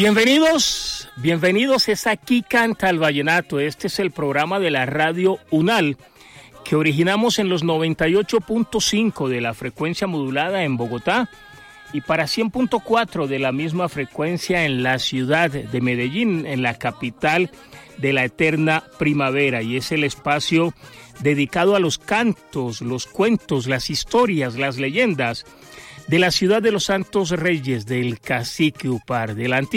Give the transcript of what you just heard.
Bienvenidos, es Aquí Canta el Vallenato. Este es el programa de la radio UNAL que originamos en los 98.5 de la frecuencia modulada en Bogotá y para 100.4 de la misma frecuencia en la ciudad de Medellín, en la capital de la eterna primavera, y es el espacio dedicado a los cantos, los cuentos, las historias, las leyendas de la ciudad de los Santos Reyes, del Cacique Upar, de la antigua